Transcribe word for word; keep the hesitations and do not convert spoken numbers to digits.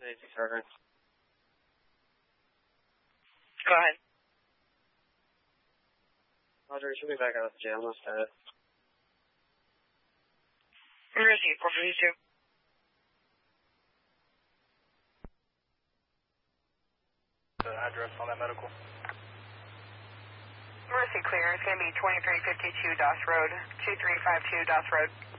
Easy, Sergeant. Go ahead. Roger, you should be back out of the jail instead. Mercy, four fifty-two. The address on that medical. Mercy clear. It's going to be twenty-three fifty-two Doss Road, two three five two Doss Road.